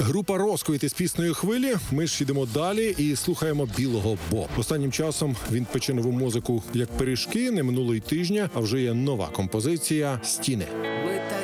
Група «Розквіт» із піснею «Хвилі». Ми ж йдемо далі і слухаємо Білого Бо. Останнім часом він пече нову музику як пиріжки. Не минуло й тижня, а вже є нова композиція «Стіни».